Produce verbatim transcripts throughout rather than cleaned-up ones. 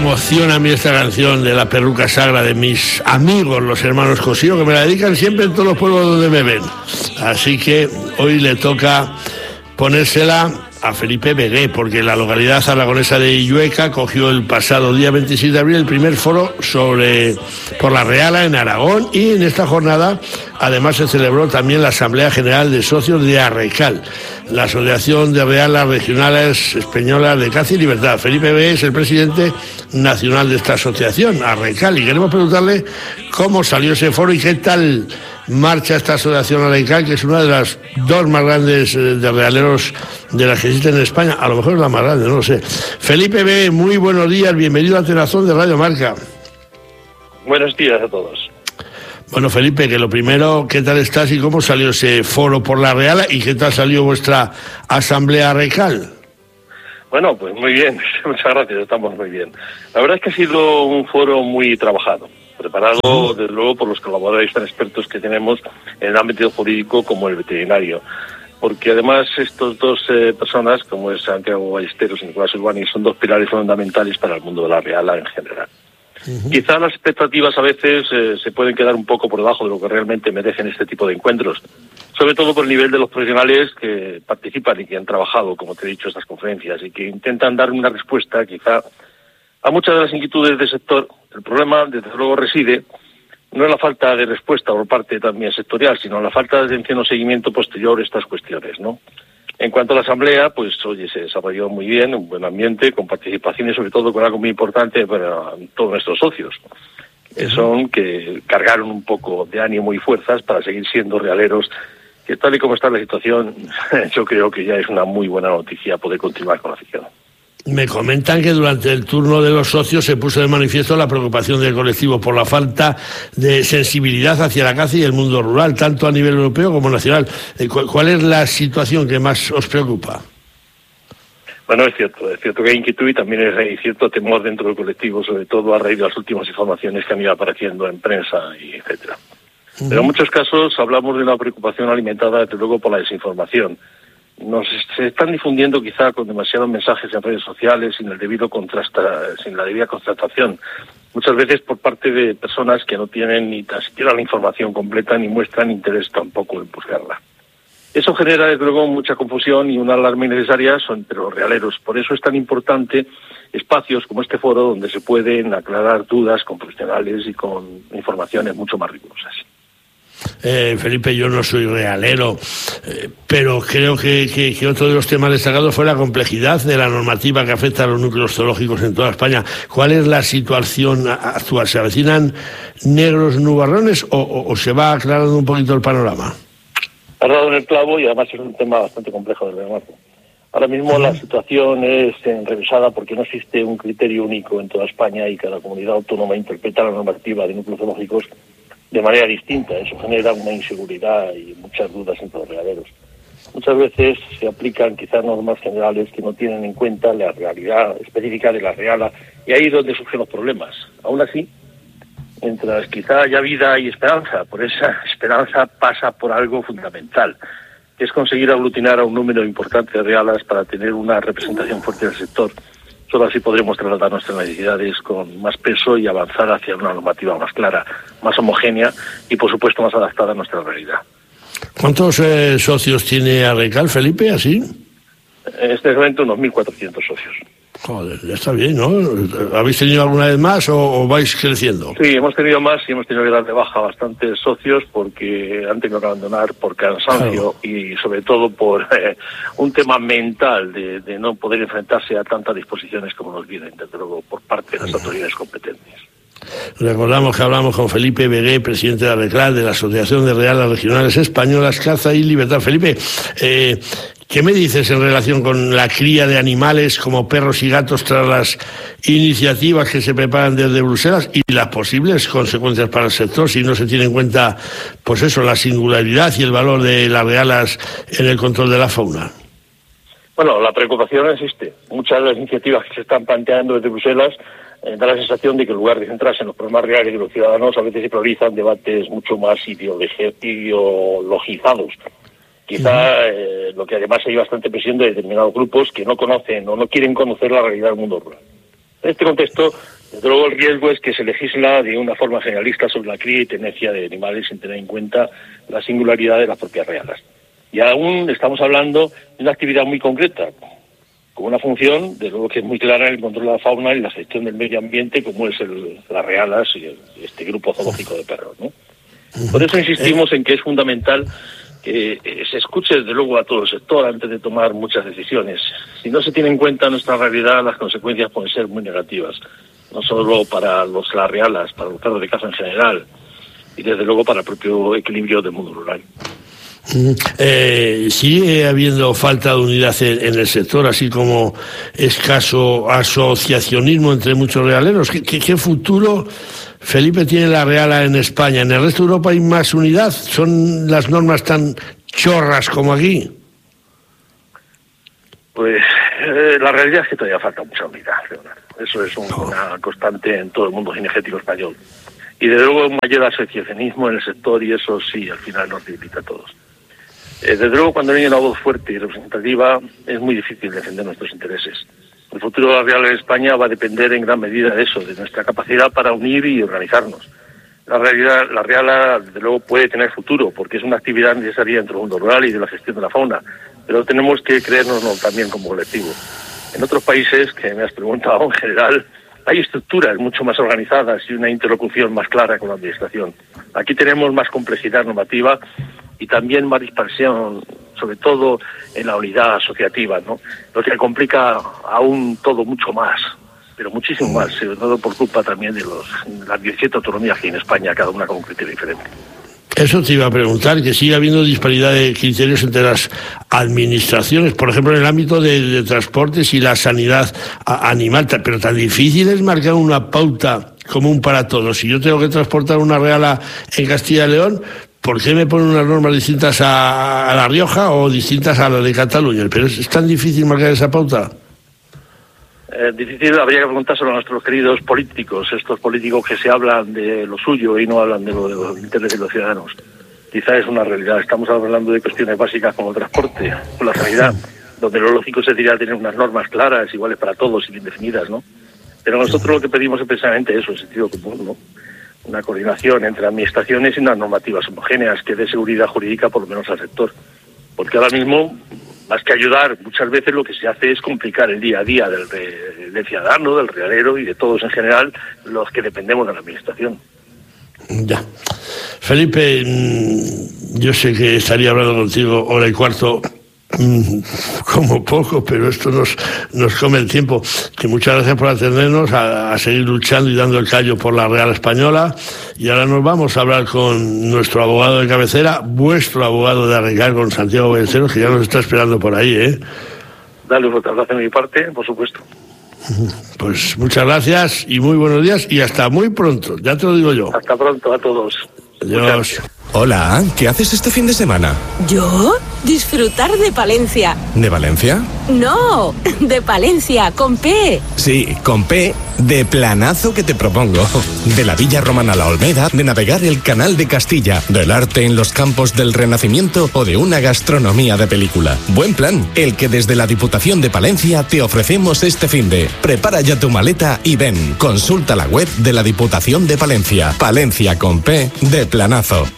emociona a mí esta canción de La perruca sagra de mis amigos, los hermanos Cosío, que me la dedican siempre en todos los pueblos donde me ven. Así que hoy le toca ponérsela a Felipe Vegué, porque la localidad aragonesa de Illueca cogió el pasado día veintiséis de abril el primer foro sobre por la Reala en Aragón, y en esta jornada además se celebró también la Asamblea General de Socios de Arrecal, la Asociación de Realas Regionales Españolas de Caza y Libertad. Felipe Vegué es el presidente nacional de esta asociación, Arrecal, y queremos preguntarle cómo salió ese foro y qué tal marcha esta asociación Arrecal, que es una de las dos más grandes de realeros de las que existen en España. A lo mejor es la más grande, no lo sé. Felipe B., muy buenos días, bienvenido a Tenazón de Radio Marca. Buenos días a todos. Bueno, Felipe, que lo primero, ¿qué tal estás y cómo salió ese foro por la Reala y qué tal salió vuestra asamblea Arrecal? Bueno, pues muy bien, muchas gracias, estamos muy bien. La verdad es que ha sido un foro muy trabajado, preparado desde luego por los colaboradores tan expertos que tenemos en el ámbito jurídico como el veterinario, porque además estos dos eh, personas, como es Santiago Ballesteros y Nicolás Urbani, son dos pilares fundamentales para el mundo de la Reala en general. Uh-huh. Quizá las expectativas a veces eh, se pueden quedar un poco por debajo de lo que realmente merecen este tipo de encuentros, sobre todo por el nivel de los profesionales que participan y que han trabajado, como te he dicho, estas conferencias y que intentan dar una respuesta quizá a muchas de las inquietudes del sector. El problema, desde luego, reside no en la falta de respuesta por parte también sectorial, sino en la falta de atención o seguimiento posterior a estas cuestiones, ¿no? En cuanto a la asamblea, pues oye, se desarrolló muy bien, un buen ambiente, con participación y sobre todo con algo muy importante para todos nuestros socios, que son que cargaron un poco de ánimo y fuerzas para seguir siendo realeros, que tal y como está la situación, yo creo que ya es una muy buena noticia poder continuar con la afición. Me comentan que durante el turno de los socios se puso de manifiesto la preocupación del colectivo por la falta de sensibilidad hacia la caza y el mundo rural, tanto a nivel europeo como nacional. ¿Cuál es la situación que más os preocupa? Bueno, es cierto, es cierto que hay inquietud y también hay cierto temor dentro del colectivo, sobre todo a raíz de las últimas informaciones que han ido apareciendo en prensa y etcétera. Uh-huh. Pero en muchos casos hablamos de una preocupación alimentada, desde luego, por la desinformación. Nos se están difundiendo quizá con demasiados mensajes en redes sociales sin el debido contrasta, sin la debida contrastación, muchas veces por parte de personas que no tienen ni tan siquiera la información completa ni muestran interés tampoco en buscarla. Eso genera desde luego mucha confusión y una alarma innecesaria entre los realeros. Por eso es tan importante espacios como este foro donde se pueden aclarar dudas con profesionales y con informaciones mucho más rigurosas. Eh, Felipe, yo no soy realero, eh, pero creo que, que, que otro de los temas destacados fue la complejidad de la normativa que afecta a los núcleos zoológicos en toda España. ¿Cuál es la situación actual? ¿Se avecinan negros nubarrones o, o, o se va aclarando un poquito el panorama? Has dado en el clavo y además es un tema bastante complejo de ver. Ahora mismo uh-huh. la situación es eh, revisada porque no existe un criterio único en toda España y cada comunidad autónoma interpreta la normativa de núcleos zoológicos de manera distinta. Eso genera una inseguridad y muchas dudas entre los realeros. Muchas veces se aplican quizás normas generales que no tienen en cuenta la realidad específica de la reala y ahí es donde surgen los problemas. Aún así, mientras quizá haya vida y esperanza, por esa esperanza pasa por algo fundamental, que es conseguir aglutinar a un número importante de realas para tener una representación fuerte del sector. Solo así podremos trasladar nuestras necesidades con más peso y avanzar hacia una normativa más clara, más homogénea y, por supuesto, más adaptada a nuestra realidad. ¿Cuántos eh, socios tiene Arrecal, Felipe, así? En este momento unos mil cuatrocientos socios. Joder, ya está bien, ¿no? ¿Habéis tenido alguna vez más o, o vais creciendo? Sí, hemos tenido más y hemos tenido que dar de baja a bastantes socios porque han tenido que abandonar por cansancio, claro, y sobre todo por eh, un tema mental de, de no poder enfrentarse a tantas disposiciones como nos vienen, desde luego, por parte de las autoridades competentes. Recordamos que hablamos con Felipe Vegué, presidente de Arrecal, de la Asociación de Realas Regionales Españolas, Caza y Libertad. Felipe, eh, ¿qué me dices en relación con la cría de animales como perros y gatos tras las iniciativas que se preparan desde Bruselas y las posibles consecuencias para el sector si no se tiene en cuenta, pues eso, la singularidad y el valor de las realas en el control de la fauna? Bueno, la preocupación existe. Muchas de las iniciativas que se están planteando desde Bruselas eh, da la sensación de que en lugar de centrarse en los problemas reales de los ciudadanos, a veces se priorizan debates mucho más ideologizados. Quizá eh, lo que además hay bastante presión de determinados grupos que no conocen o no quieren conocer la realidad del mundo rural. En este contexto, Desde luego, el riesgo es que se legisla de una forma generalista sobre la cría y tenencia de animales sin tener en cuenta la singularidad de las propias realas. Y aún estamos hablando de una actividad muy concreta, con una función, de luego que es muy clara en el control de la fauna y la gestión del medio ambiente, como es el, las realas y el, este grupo zoológico de perros, ¿no? Por eso insistimos en que es fundamental que eh, se escuche desde luego a todo el sector antes de tomar muchas decisiones. Si no se tiene en cuenta nuestra realidad, las consecuencias pueden ser muy negativas, no solo para los, las realas, para los perros de caza en general, y desde luego para el propio equilibrio del mundo rural. Eh, sigue habiendo falta de unidad en, en el sector, así como escaso asociacionismo entre muchos realeros. ¿Qué, qué, qué futuro, Felipe, tiene la reala en España? ¿En el resto de Europa hay más unidad? ¿Son las normas tan chorras como aquí? Pues eh, la realidad es que todavía falta mucha unidad, Leonardo. Eso es un, una constante en todo el mundo cinegético español. Y desde luego un mayor asociacionismo en el sector, y eso sí, al final nos debilita a todos. Eh, desde luego, cuando no hay una voz fuerte y representativa, es muy difícil defender nuestros intereses. El futuro de la real en España va a depender en gran medida de eso, de nuestra capacidad para unir y organizarnos. La realidad, la real, desde luego, puede tener futuro, porque es una actividad necesaria dentro del mundo rural y de la gestión de la fauna, pero tenemos que creérnoslo también como colectivo. En otros países, que me has preguntado en general, hay estructuras mucho más organizadas y una interlocución más clara con la administración. Aquí tenemos más complejidad normativa y también más dispersión, sobre todo en la unidad asociativa, ¿no? Lo que complica aún todo mucho más, pero muchísimo más, sobre todo por culpa también de los, las diecisiete autonomías que hay en España, cada una con un criterio diferente. Eso te iba a preguntar, que sigue habiendo disparidad de criterios entre las administraciones, por ejemplo, en el ámbito de, de transportes y la sanidad a, animal, pero tan difícil es marcar una pauta común para todos. Si yo tengo que transportar una reala en Castilla y León, ¿por qué me ponen unas normas distintas a, a La Rioja o distintas a la de Cataluña? Pero es, es tan difícil marcar esa pauta. Eh, difícil, habría que preguntárselo a nuestros queridos políticos, estos políticos que se hablan de lo suyo y no hablan de, lo, de los intereses de los ciudadanos. Quizá es una realidad. Estamos hablando de cuestiones básicas como el transporte o la sanidad, donde lo lógico sería tener unas normas claras, iguales para todos y bien definidas, ¿no? Pero nosotros lo que pedimos es precisamente eso, el sentido común, ¿no? Una coordinación entre administraciones y unas normativas homogéneas que dé seguridad jurídica por lo menos al sector. Porque ahora mismo, más que ayudar, muchas veces lo que se hace es complicar el día a día del, del ciudadano, del realero y de todos en general, los que dependemos de la administración. Ya. Felipe, yo sé que estaría hablando contigo hora y cuarto, como poco, pero esto nos, nos come el tiempo. Que muchas gracias por atendernos, a, a seguir luchando y dando el callo por la Real Española. Y ahora nos vamos a hablar con nuestro abogado de cabecera, vuestro abogado de arreglar, con Santiago Ballesteros, que ya nos está esperando por ahí, ¿eh? Dale un fuerte abrazo de mi parte, por supuesto. Pues muchas gracias y muy buenos días y hasta muy pronto, ya te lo digo yo. Hasta pronto a todos. Adiós. Hola, ¿qué haces este fin de semana? ¿Yo? Disfrutar de Palencia. ¿De Valencia? No, de Palencia, con P. Sí, con P, de planazo que te propongo. De la Villa Romana a la Olmeda, de navegar el Canal de Castilla, del arte en los campos del Renacimiento o de una gastronomía de película. Buen plan, el que desde la Diputación de Palencia te ofrecemos este finde. Prepara ya tu maleta y ven. Consulta la web de la Diputación de Palencia. Palencia con P, de planazo.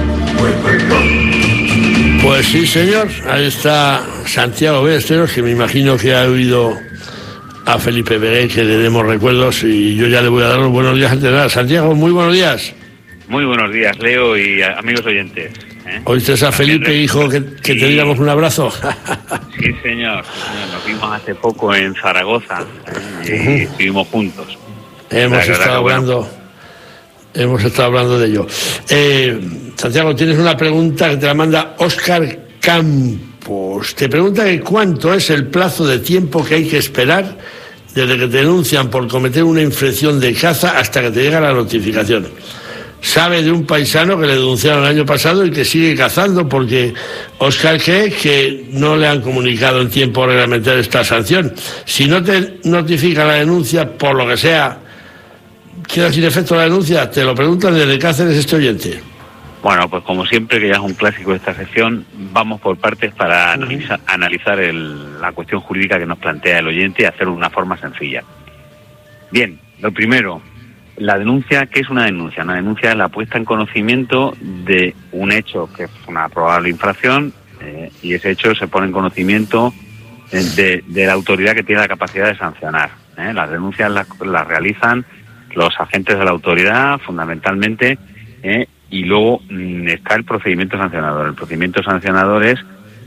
Pues sí, señor, ahí está Santiago Ballesteros, que me imagino que ha oído a Felipe Begué, que le demos recuerdos, y yo ya le voy a dar los buenos días antes de nada. Santiago, muy buenos días. Muy buenos días, Leo y amigos oyentes. ¿eh? ¿Oíste a Felipe, hijo, que, que sí. te diéramos un abrazo? Sí, señor. Nos vimos hace poco en Zaragoza, ¿eh? y uh-huh. estuvimos juntos. Hemos estado verdad, hablando... Bueno. Hemos estado hablando de ello. Eh, Santiago, tienes una pregunta que te la manda Óscar Campos. Te pregunta que cuánto es el plazo de tiempo que hay que esperar desde que te denuncian por cometer una infracción de caza hasta que te llega la notificación. Sabe de un paisano que le denunciaron el año pasado y que sigue cazando porque Óscar cree que no le han comunicado en tiempo reglamentario esta sanción. Si no te notifica la denuncia, por lo que sea, queda sin efecto la denuncia. Te lo preguntan desde Cáceres este oyente. Bueno, pues como siempre, que ya es un clásico de esta sección, vamos por partes para uh-huh. analizar, analizar el, la cuestión jurídica que nos plantea el oyente y hacerlo de una forma sencilla. Bien, lo primero, la denuncia, ¿qué es una denuncia? Una denuncia es la puesta en conocimiento de un hecho que es una probable infracción eh, y ese hecho se pone en conocimiento eh, de, de la autoridad que tiene la capacidad de sancionar. ¿eh? Las denuncias las, las realizan los agentes de la autoridad, fundamentalmente, eh, y luego mmm, está el procedimiento sancionador. El procedimiento sancionador es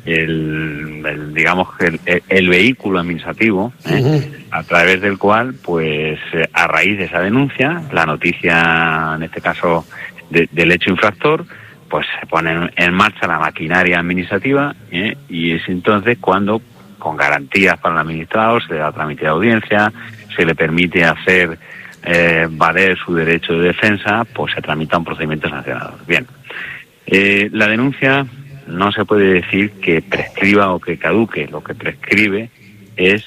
el, el digamos el, el vehículo administrativo ¿eh? uh-huh. a través del cual, pues a raíz de esa denuncia, la noticia, en este caso de, del hecho infractor, pues se pone en, en marcha la maquinaria administrativa ¿eh? y es entonces cuando, con garantías para el administrado, se le da trámite de audiencia, se le permite hacer eh, valer su derecho de defensa, pues se tramita un procedimiento sancionador. Bien, eh, la denuncia no se puede decir que prescriba o que caduque. Lo que prescribe es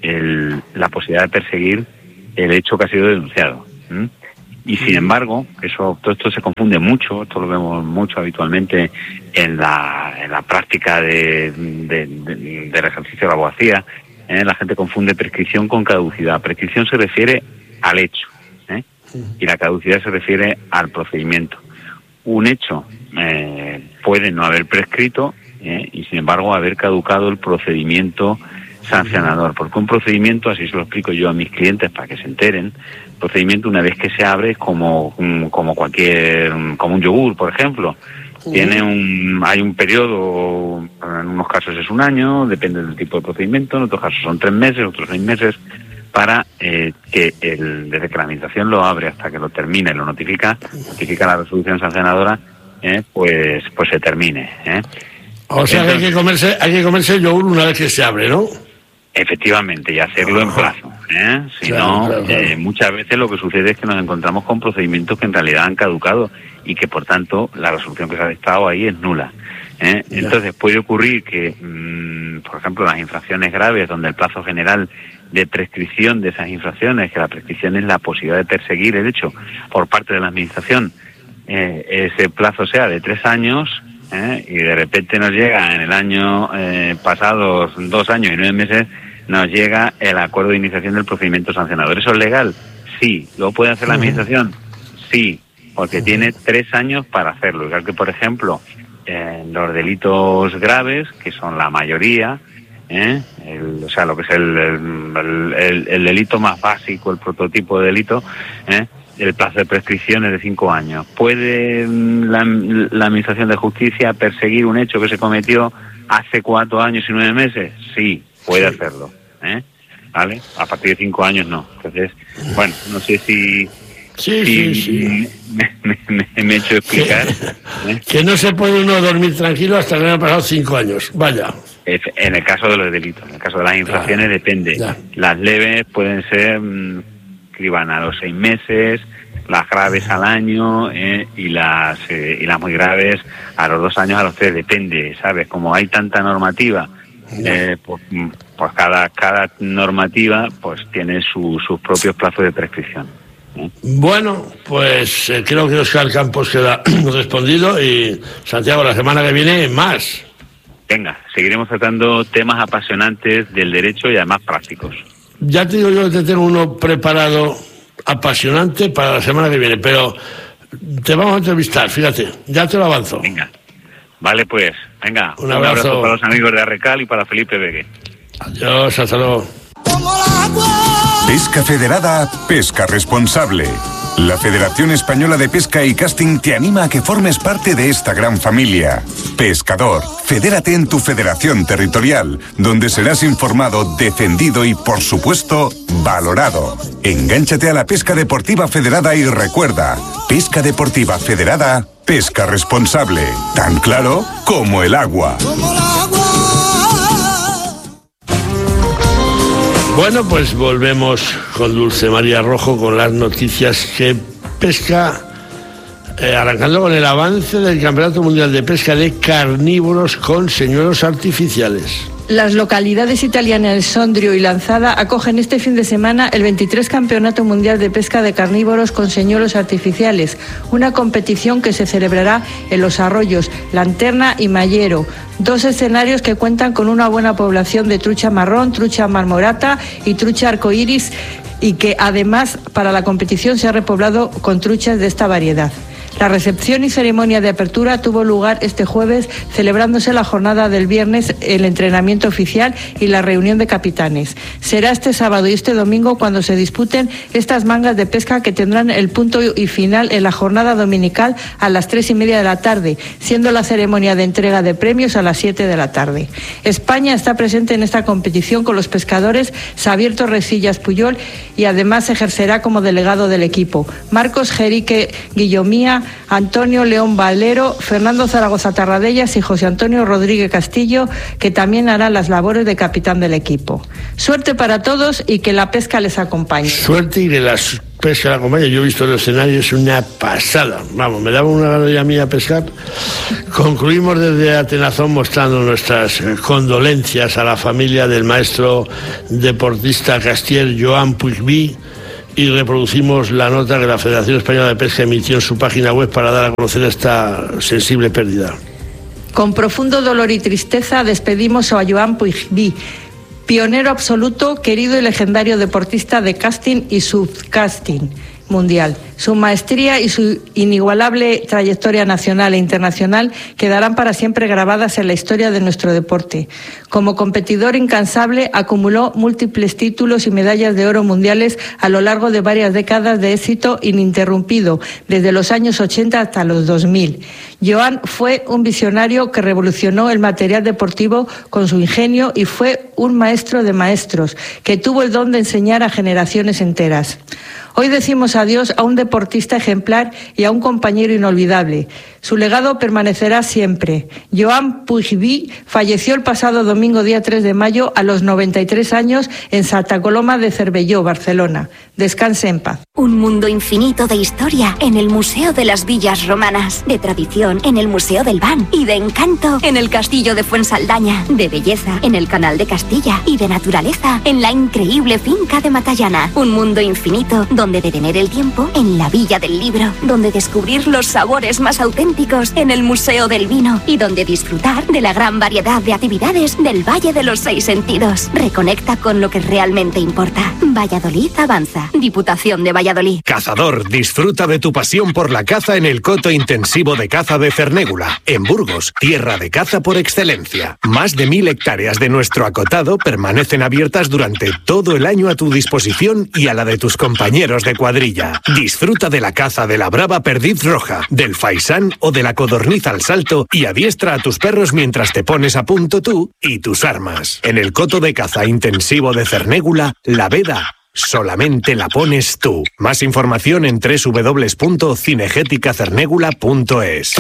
el, la posibilidad de perseguir el hecho que ha sido denunciado. ¿Mm? Y sin embargo, eso, todo esto se confunde mucho, esto lo vemos mucho habitualmente en la, en la práctica de, de, de, del ejercicio de la abogacía. ¿eh? La gente confunde prescripción con caducidad. Prescripción se refiere al hecho ¿eh? y la caducidad se refiere al procedimiento. Un hecho eh, puede no haber prescrito eh, y sin embargo haber caducado el procedimiento sancionador, porque un procedimiento, así se lo explico yo a mis clientes para que se enteren, el procedimiento una vez que se abre es como, como cualquier, como un yogur, por ejemplo, tiene un, hay un periodo, en unos casos es un año, depende del tipo de procedimiento, en otros casos son tres meses, otros seis meses, para eh, que el, desde que la administración lo abre hasta que lo termine, lo notifica, notifica la resolución sancionadora, eh, pues pues se termine. ¿eh? O sea Entonces, que hay que comerse, hay que comerse el yogur una vez que se abre, ¿no? Efectivamente, y hacerlo en plazo. ¿eh? Si claro, no, claro, claro. Eh, muchas veces lo que sucede es que nos encontramos con procedimientos que en realidad han caducado y que por tanto la resolución que se ha dictado ahí es nula. ¿eh? Entonces puede ocurrir que, mmm, por ejemplo, las infracciones graves, donde el plazo general de prescripción de esas infracciones, que la prescripción es la posibilidad de perseguir el hecho por parte de la administración, eh, ese plazo sea de tres años, eh, y de repente nos llega en el año eh, pasado, dos años y nueve meses, nos llega el acuerdo de iniciación del procedimiento sancionador. ¿Eso es legal? Sí. ¿Lo puede hacer la administración? Sí, porque tiene tres años para hacerlo. Igual que, por ejemplo, en los delitos graves, que son la mayoría, ¿Eh? El, o sea, lo que es el, el, el, el delito más básico, el prototipo de delito, ¿eh? el plazo de prescripción es de cinco años. ¿Puede la, la Administración de Justicia perseguir un hecho que se cometió hace cuatro años y nueve meses? Sí, puede sí. hacerlo. ¿eh? ¿Vale? A partir de cinco años no. Entonces, bueno, no sé si... Sí, si sí, sí. Me, me, me, me he hecho explicar. Que, ¿eh? que no se puede uno dormir tranquilo hasta que no han pasado cinco años. Vaya. En el caso de los delitos, en el caso de las infracciones ah, depende. Ya. Las leves pueden ser mmm, que van a los seis meses, las graves al año eh, y las eh, y las muy graves a los dos años, a los tres, depende, ¿sabes? Como hay tanta normativa, eh, pues, pues cada cada normativa pues tiene su, sus propios plazos de prescripción. ¿eh? Bueno, pues eh, creo que Óscar Campos queda respondido y Santiago, la semana que viene más. Venga, seguiremos tratando temas apasionantes del derecho y además prácticos. Ya te digo yo que te tengo uno preparado apasionante para la semana que viene, pero te vamos a entrevistar, fíjate, ya te lo avanzo. Venga, vale pues, venga, un abrazo, un abrazo para los amigos de Arrecal y para Felipe Begue. Adiós, hasta luego. Pesca Federada, pesca responsable. La Federación Española de Pesca y Casting te anima a que formes parte de esta gran familia. Pescador, fedérate en tu federación territorial, donde serás informado, defendido y, por supuesto, valorado. Engánchate a la pesca deportiva federada y recuerda, pesca deportiva federada, pesca responsable. Tan claro como el agua. Bueno, pues volvemos con Dulce María Rojo con las noticias que pesca Eh, arrancando con el avance del Campeonato Mundial de Pesca de Carnívoros con señuelos artificiales. Las localidades italianas de Sondrio y Lanzada acogen este fin de semana el veintitrés Campeonato Mundial de Pesca de Carnívoros con señuelos artificiales, una competición que se celebrará en los arroyos Lanterna y Mallero, dos escenarios que cuentan con una buena población de trucha marrón, trucha marmorata y trucha arcoíris, y que además para la competición se ha repoblado con truchas de esta variedad. La recepción y ceremonia de apertura tuvo lugar este jueves, celebrándose la jornada del viernes, el entrenamiento oficial y la reunión de capitanes. Será este sábado y este domingo cuando se disputen estas mangas de pesca, que tendrán el punto y final en la jornada dominical a las tres y media de la tarde, siendo la ceremonia de entrega de premios a las siete de la tarde. España está presente en esta competición con los pescadores Xavier Torresillas Puyol, y además ejercerá como delegado del equipo Marcos Jerique Guillomía, Antonio León Valero, Fernando Zaragoza Tarradellas y José Antonio Rodríguez Castillo, que también harán las labores de capitán del equipo. Suerte para todos y que la pesca les acompañe. Suerte y que la pesca la acompañe. Yo he visto el escenario, es una pasada. Vamos, me daba una gana ya mía a pescar. Concluimos desde Atenazón mostrando nuestras condolencias a la familia del maestro deportista castier Joan Puigví, y reproducimos la nota que la Federación Española de Pesca emitió en su página web para dar a conocer esta sensible pérdida. Con profundo dolor y tristeza despedimos a Joan Puigví, pionero absoluto, querido y legendario deportista de casting y subcasting mundial. Su maestría y su inigualable trayectoria nacional e internacional quedarán para siempre grabadas en la historia de nuestro deporte. Como competidor incansable, acumuló múltiples títulos y medallas de oro mundiales a lo largo de varias décadas de éxito ininterrumpido, desde los años ochenta hasta los dos mil. Joan fue un visionario que revolucionó el material deportivo con su ingenio y fue un maestro de maestros que tuvo el don de enseñar a generaciones enteras. Hoy decimos adiós a un deportista ejemplar y a un compañero inolvidable. Su legado permanecerá siempre. Joan Puigví falleció el pasado domingo día tres de mayo a los noventa y tres años en Santa Coloma de Cervelló, Barcelona. Descanse en paz. Un mundo infinito de historia en el Museo de las Villas Romanas, de tradición en el Museo del Ban y de encanto en el Castillo de Fuensaldaña, de belleza en el Canal de Castilla y de naturaleza en la increíble finca de Matallana. Un mundo infinito donde detener el tiempo en la Villa del Libro, donde descubrir los sabores más auténticos en el Museo del Vino y donde disfrutar de la gran variedad de actividades del Valle de los Seis Sentidos. Reconecta con lo que realmente importa. Valladolid avanza. Diputación de Valladolid. Cazador, disfruta de tu pasión por la caza en el coto intensivo de caza de Cernégula, en Burgos, tierra de caza por excelencia. Más de mil hectáreas de nuestro acotado permanecen abiertas durante todo el año a tu disposición y a la de tus compañeros de cuadrilla. Disfruta de la caza de la brava perdiz roja, del faisán o de la codorniz al salto y adiestra a tus perros mientras te pones a punto tú y tus armas. En el coto de caza intensivo de Cernégula, la veda solamente la pones tú. Más información en doble u doble u doble u punto cinegética cernégula punto es.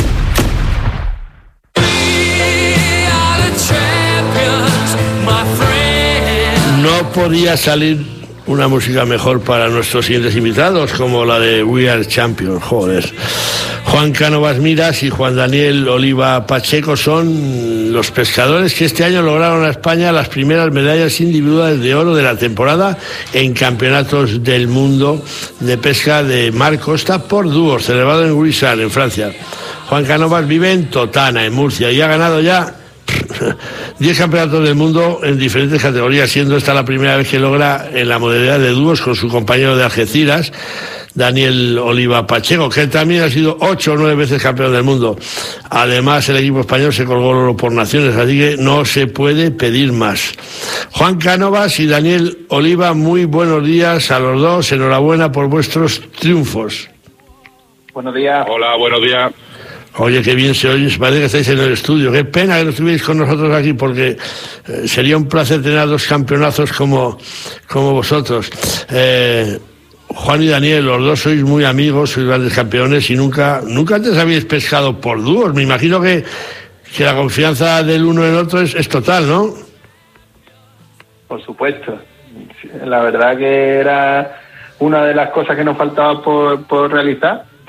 No podía salir una música mejor para nuestros siguientes invitados, como la de We Are Champions. Joder. Juan Cánovas Miras y Juan Daniel Oliva Pacheco son los pescadores que este año lograron a España las primeras medallas individuales de oro de la temporada en campeonatos del mundo de pesca de mar costa por dúos, celebrado en Guisar, en Francia. Juan Cánovas vive en Totana, en Murcia, y ha ganado ya diez campeonatos del mundo en diferentes categorías, siendo esta la primera vez que logra en la modalidad de dúos con su compañero de Algeciras, Daniel Oliva Pacheco, que también ha sido ocho o nueve veces campeón del mundo. Además, el equipo español se colgó el oro por naciones, así que no se puede pedir más. Juan Cánovas y Daniel Oliva, muy buenos días a los dos. Enhorabuena por vuestros triunfos. Buenos días. Hola, buenos días. Oye, qué bien se oye, parece que estáis en el estudio. Qué pena que no estuvierais con nosotros aquí, porque eh, sería un placer tener dos campeonazos como, como vosotros. Eh, Juan y Daniel, los dos sois muy amigos, sois grandes campeones y nunca nunca antes habéis pescado por dúos. Me imagino que, que la confianza del uno en el otro es, es total, ¿no? Por supuesto. La verdad que era una de las cosas que nos faltaba por, por realizar,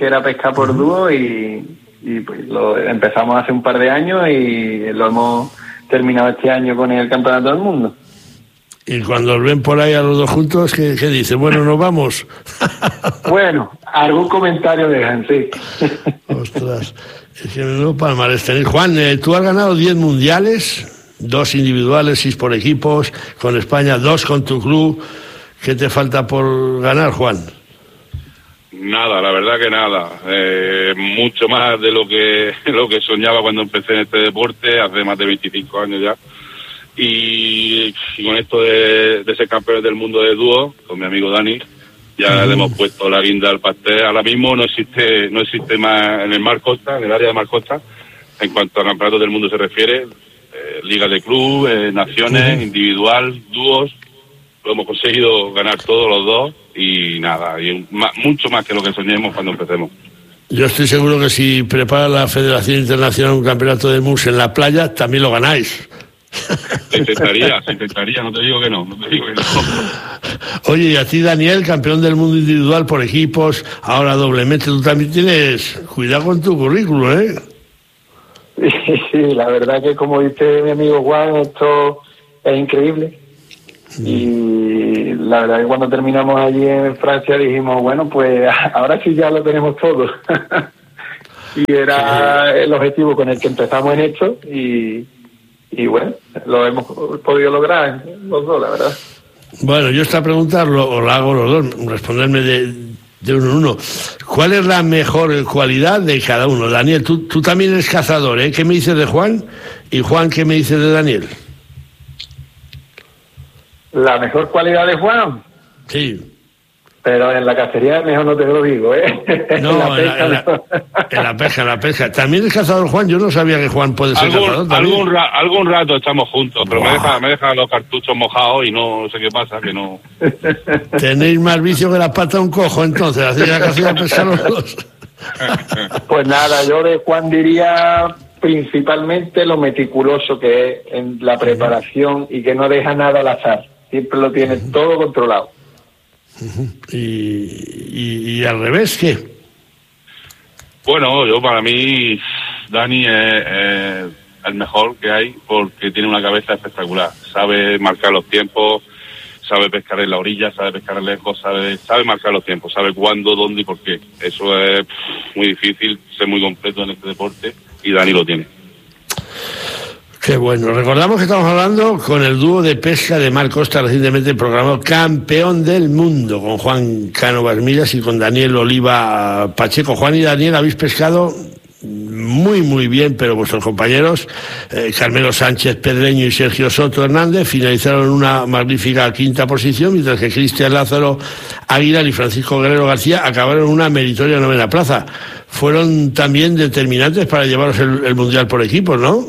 que era pesca por dúo y, y pues lo empezamos hace un par de años y lo hemos terminado este año con el Campeonato del Mundo. Y cuando os ven por ahí a los dos juntos, ¿qué, qué dice? Bueno, nos vamos. Bueno, algún comentario dejan, sí. Ostras, es que menudo palmarés tenéis. Juan, eh, tú has ganado diez mundiales, dos individuales, seis por equipos, con España, dos con tu club. ¿Qué te falta por ganar, Juan? Nada, la verdad que nada. Eh, mucho más de lo que lo que soñaba cuando empecé en este deporte, hace más de veinticinco años ya. Y, y con esto de, de ser campeones del mundo de dúo, con mi amigo Dani, ya uh-huh. le hemos puesto la guinda al pastel. Ahora mismo no existe no existe más en el Mar Costa, en el área de Mar Costa, en cuanto a campeonatos del mundo se refiere, eh, ligas de club, eh, naciones, uh-huh. individual, dúos. Lo hemos conseguido ganar todos los dos y nada, y un, ma, mucho más que lo que soñemos cuando empecemos. Yo estoy seguro que si prepara la Federación Internacional un campeonato de mus en la playa, también lo ganáis. Se intentaría, se intentaría, no te digo que no, no te digo que no. Oye, y a ti, Daniel, campeón del mundo individual por equipos, ahora doblemente, tú también tienes cuidado con tu currículum, ¿eh? Sí, sí, la verdad que como dice mi amigo Juan, esto es increíble. Y la verdad que cuando terminamos allí en Francia dijimos, bueno, pues ahora sí ya lo tenemos todo. Y era el objetivo con el que empezamos en esto y, y bueno, lo hemos podido lograr los dos, la verdad. Bueno, yo esta pregunta lo, os la hago los dos, responderme de, de uno en uno. ¿Cuál es la mejor cualidad de cada uno? Daniel, tú, tú también eres cazador, ¿eh? ¿Qué me dices de Juan? Y Juan, ¿qué me dices de Daniel? ¿La mejor cualidad de Juan? Sí. Pero en la cacería mejor no te lo digo, ¿eh? No, en la pesca, en la, en la, en la pesca, en la pesca. ¿También es cazador Juan? Yo no sabía que Juan puede ser algún, cazador. Algún, ra, algún rato estamos juntos, pero wow. me dejan me deja los cartuchos mojados y no sé qué pasa, que no... Tenéis más vicio que la pata de un cojo, entonces. Así la cacería pescar los dos. Pues nada, yo de Juan diría principalmente lo meticuloso que es en la preparación y que no deja nada al azar. Siempre lo tiene uh-huh. todo controlado. Uh-huh. ¿Y, y, y al revés qué? Bueno, yo para mí Dani es, es el mejor que hay porque tiene una cabeza espectacular. Sabe marcar los tiempos, sabe pescar en la orilla, sabe pescar lejos, sabe sabe marcar los tiempos, sabe cuándo, dónde y por qué. Eso es pff, muy difícil, ser muy completo en este deporte y Dani lo tiene. Qué bueno. Recordamos que estamos hablando con el dúo de pesca de Mar Costa, recientemente programado Campeón del Mundo, con Juan Cánovas Millas y con Daniel Oliva Pacheco. Juan y Daniel habéis pescado muy, muy bien, pero vuestros compañeros, eh, Carmelo Sánchez Pedreño y Sergio Soto Hernández, finalizaron en una magnífica quinta posición, mientras que Cristian Lázaro Aguilar y Francisco Guerrero García acabaron en una meritoria novena plaza. Fueron también determinantes para llevaros el, el Mundial por equipos, ¿no?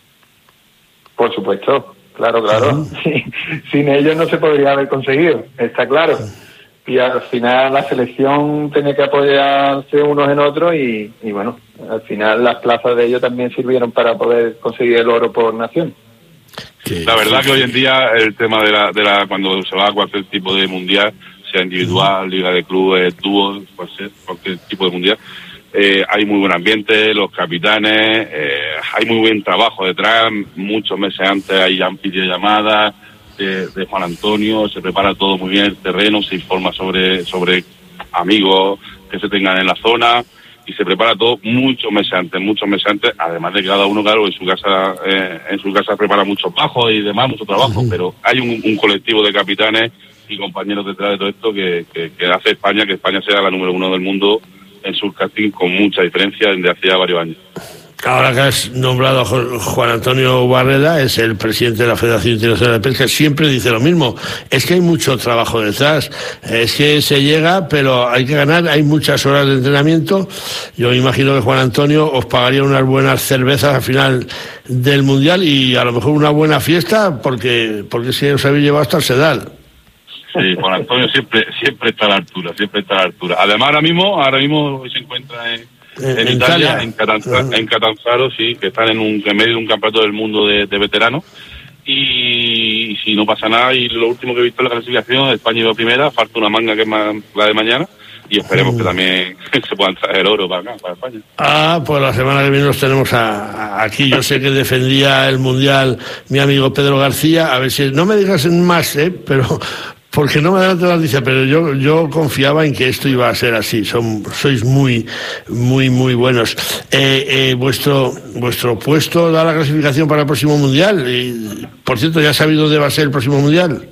Por supuesto, claro, claro. Uh-huh. Sí, sin ellos no se podría haber conseguido, está claro. Y al final la selección tenía que apoyarse unos en otros y, y bueno, al final las plazas de ellos también sirvieron para poder conseguir el oro por nación. Sí, la verdad que hoy en día el tema de la, de la cuando se va a cualquier tipo de mundial, sea individual, uh-huh. liga de clubes, dúos, cualquier, cualquier tipo de mundial, Eh, hay muy buen ambiente, los capitanes, eh, hay muy buen trabajo detrás, muchos meses antes hay videollamadas de, de Juan Antonio, se prepara todo muy bien el terreno, se informa sobre sobre amigos que se tengan en la zona y se prepara todo muchos meses antes, muchos meses antes, además de que cada uno, claro, en su casa eh, en su casa prepara muchos bajos y demás, mucho trabajo, pero hay un, un colectivo de capitanes y compañeros detrás de todo esto que, que, que hace España, que España sea la número uno del mundo en surfcasting con mucha diferencia desde hace ya varios años. Ahora que has nombrado a Juan Antonio Barreda, es el presidente de la Federación Internacional de Pesca, siempre dice lo mismo, es que hay mucho trabajo detrás, es que se llega, pero hay que ganar, hay muchas horas de entrenamiento. Yo imagino que Juan Antonio os pagaría unas buenas cervezas al final del Mundial y a lo mejor una buena fiesta, porque porque si os habéis llevado hasta el Sedal. Sí, Juan Antonio siempre siempre está a la altura, siempre está a la altura. Además, ahora mismo ahora mismo se encuentra en, en, en Italia, Italia, en, Catanzaro, uh-huh. en Catanzaro, sí, que están en, un, en medio de un campeonato del mundo de, de veteranos. Y, y si no pasa nada, y lo último que he visto en la clasificación, España iba primera, falta una manga que es más, la de mañana, y esperemos mm. que también se puedan traer el oro para acá, para España. Ah, pues la semana que viene los tenemos a, a, aquí. Yo sé que defendía el Mundial mi amigo Pedro García, a ver si, no me digas más, ¿eh? Pero... porque no me adelanto la noticia, pero yo yo confiaba en que esto iba a ser así. Son sois muy muy muy buenos. Eh, eh, vuestro vuestro puesto da la clasificación para el próximo mundial. Y, por cierto, ¿ya has sabido dónde va a ser el próximo mundial?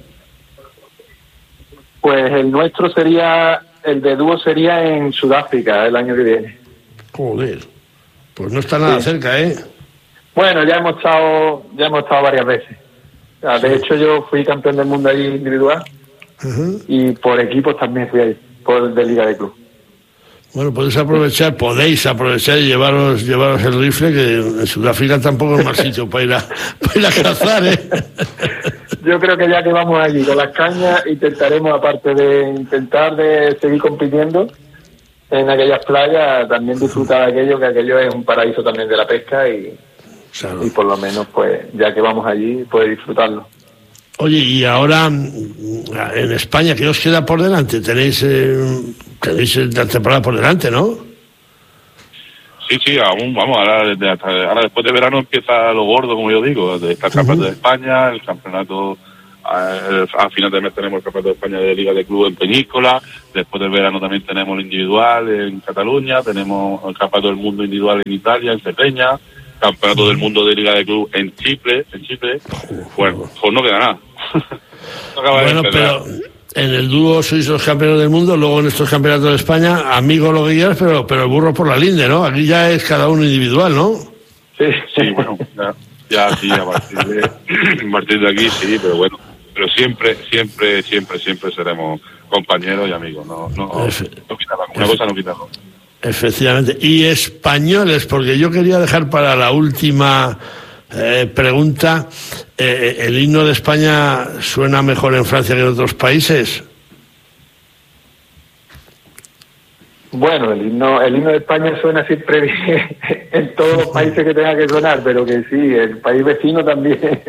Pues el nuestro sería, el de dúo sería en Sudáfrica el año que viene. Joder, pues no está nada sí. cerca, ¿eh? Bueno, ya hemos estado ya hemos estado varias veces. De hecho, yo fui campeón del mundo ahí individual. Uh-huh. Y por equipos también fui ahí, por de Liga de Club. Bueno, podéis aprovechar, podéis aprovechar y llevaros llevaros el rifle, que en Sudáfrica tampoco es mal sitio para ir a, para ir a cazar, ¿eh? Yo creo que ya que vamos allí con las cañas, intentaremos, aparte de intentar de seguir compitiendo en aquellas playas, también disfrutar de aquello, que aquello es un paraíso también de la pesca y, claro. y por lo menos, pues, ya que vamos allí, pues disfrutarlo. Oye, y ahora en España, ¿qué os queda por delante? Tenéis eh, tenéis la temporada por delante, ¿no? Sí, sí, aún, vamos, ahora, desde hasta, ahora después de verano empieza lo gordo, como yo digo, está el campeonato uh-huh. de España, el campeonato, al a final de mes tenemos el campeonato de España de Liga de Club en Peñíscola, después del verano también tenemos el individual en Cataluña, tenemos el campeonato del mundo individual en Italia, en Cerdeña, campeonato del mundo de Liga de Club en Chipre, en Chipre, bueno, pues no queda nada. no bueno, pero en el dúo sois los campeones del mundo, luego en estos campeonatos de España, amigos lo que quieras, pero, pero el burro por la linde, ¿no? Aquí ya es cada uno individual, ¿no? Sí, sí, bueno, ya, ya sí, a partir de, a partir de aquí sí, pero bueno, pero siempre, siempre, siempre, siempre seremos compañeros y amigos, no, no, Efe, no quita la, una Efe, cosa no quita la otra. Efectivamente. Y españoles, porque yo quería dejar para la última eh, pregunta, eh, ¿el himno de España suena mejor en Francia que en otros países? Bueno, el himno, el himno de España suena siempre bien en todos los países que tenga que sonar, pero que sí, el país vecino también.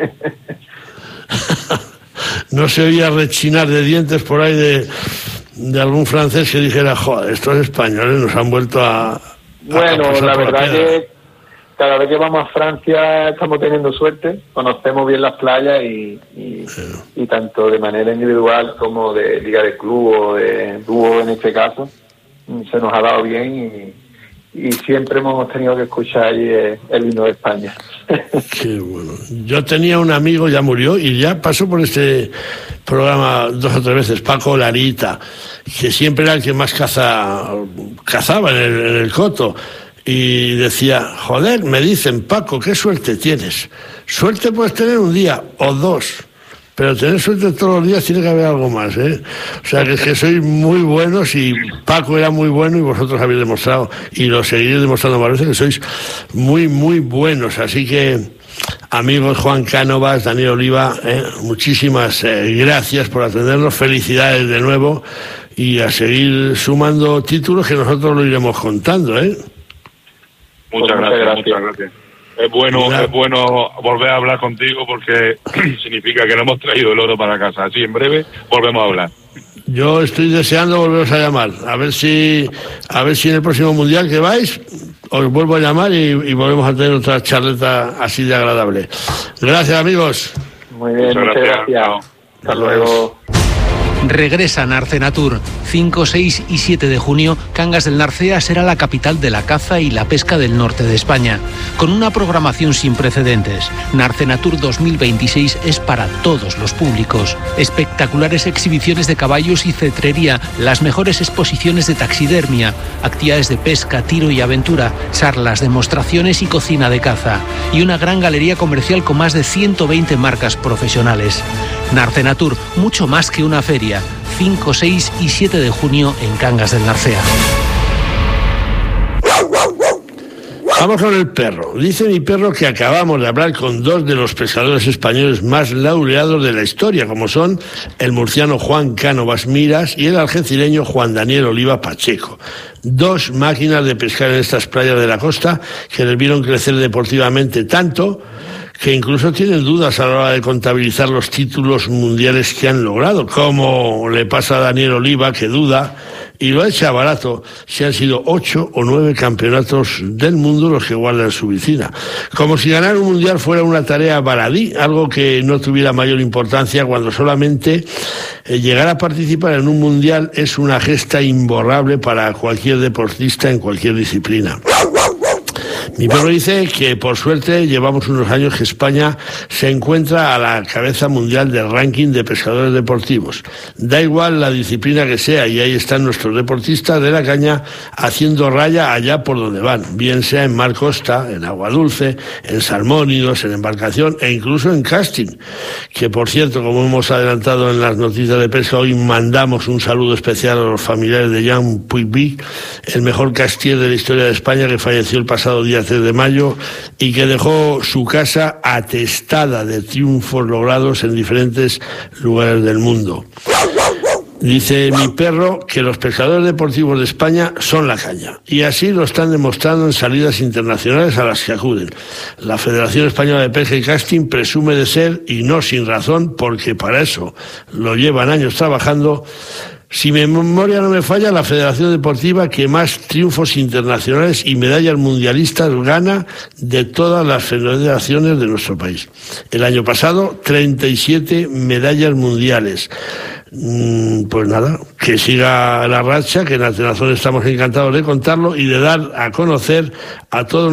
No se oía rechinar de dientes por ahí de... de algún francés que dijera, joder, estos españoles nos han vuelto a... Bueno, a la verdad la que cada vez que vamos a Francia estamos teniendo suerte, conocemos bien las playas y, y, sí. y tanto de manera individual como de liga de club o de dúo en este caso, se nos ha dado bien y, y siempre hemos tenido que escuchar ahí el, el himno de España. Qué bueno. Yo tenía un amigo, ya murió, y ya pasó por este programa dos o tres veces, Paco Larita, que siempre era el que más caza, cazaba en el, en el coto, y decía, joder, me dicen, Paco, qué suerte tienes. Suerte puedes tener un día o dos, pero tener suerte todos los días tiene que haber algo más, ¿eh? O sea, que es que sois muy buenos y Paco era muy bueno y vosotros habéis demostrado, y lo seguiréis demostrando varias veces, que sois muy, muy buenos. Así que, amigos Juan Cánovas, Daniel Oliva, eh, muchísimas eh, gracias por atendernos, felicidades de nuevo y a seguir sumando títulos que nosotros lo iremos contando, ¿eh? Muchas pues gracias, gracias, muchas gracias. Es bueno, Mira. es bueno volver a hablar contigo porque significa que no hemos traído el oro para casa. Así en breve volvemos a hablar. Yo estoy deseando volveros a llamar, a ver si a ver si en el próximo mundial que vais os vuelvo a llamar y, y volvemos a tener otra charleta así de agradable. Gracias, amigos. Muy bien, muchas, muchas gracias. gracias. Hasta luego. Regresa Narcenatur. cinco, seis y siete de junio, Cangas del Narcea será la capital de la caza y la pesca del norte de España. Con una programación sin precedentes, Narcenatur dos mil veintiséis es para todos los públicos. Espectaculares exhibiciones de caballos y cetrería, las mejores exposiciones de taxidermia, actividades de pesca, tiro y aventura, charlas, demostraciones y cocina de caza. Y una gran galería comercial con más de ciento veinte marcas profesionales. Narcenatur, mucho más que una feria. cinco, seis y siete de junio en Cangas del Narcea. Vamos con el perro. Dice mi perro que acabamos de hablar con dos de los pescadores españoles más laureados de la historia, como son el murciano Juan Cánovas Miras y el algecireño Juan Daniel Oliva Pacheco. Dos máquinas de pescar en estas playas de la costa que les vieron crecer deportivamente tanto que incluso tienen dudas a la hora de contabilizar los títulos mundiales que han logrado, como le pasa a Daniel Oliva, que duda, y lo echa barato si han sido ocho o nueve campeonatos del mundo los que guardan su vicina. Como si ganar un mundial fuera una tarea baladí, algo que no tuviera mayor importancia cuando solamente eh, llegar a participar en un mundial es una gesta imborrable para cualquier deportista en cualquier disciplina. Mi perro dice que por suerte llevamos unos años que España se encuentra a la cabeza mundial del ranking de pescadores deportivos. Da igual la disciplina que sea, y ahí están nuestros deportistas de la caña haciendo raya allá por donde van, bien sea en mar costa, en agua dulce, en salmónidos, en embarcación e incluso en casting, que por cierto, como hemos adelantado en las noticias de pesca, hoy mandamos un saludo especial a los familiares de Jean Puigby, el mejor castier de la historia de España, que falleció el pasado día tres de mayo y que dejó su casa atestada de triunfos logrados en diferentes lugares del mundo. Dice mi perro que los pescadores deportivos de España son la caña, y así lo están demostrando en salidas internacionales a las que acuden. La Federación Española de Pesca y Casting presume de ser, y no sin razón, porque para eso lo llevan años trabajando, si mi memoria no me falla, la federación deportiva que más triunfos internacionales y medallas mundialistas gana de todas las federaciones de nuestro país. El año pasado, treinta y siete medallas mundiales. Pues nada, que siga la racha, que en Atenazón estamos encantados de contarlo y de dar a conocer a todos